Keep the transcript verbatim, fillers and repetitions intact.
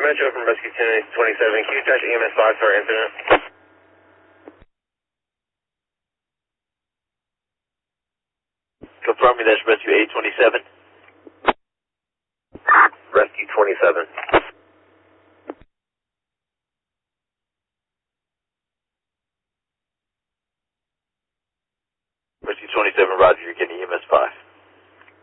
Metro from Rescue twenty-seven. Can you touch E M S five for our incident? Confirming that's Rescue eight twenty-seven. Rescue twenty-seven. Rescue twenty-seven, roger, you're getting E M S five.